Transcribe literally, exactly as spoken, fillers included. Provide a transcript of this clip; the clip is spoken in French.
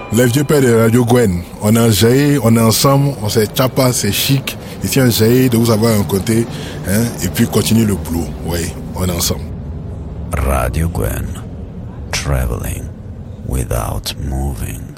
Les vieux pères de Radio Gwen, on est en Jaï, on est ensemble, on s'est chapa, c'est chic. Ici en Jaï, de vous avoir un côté, hein, et puis continuer le boulot. Oui, on est ensemble. Radio Gwen, traveling without moving.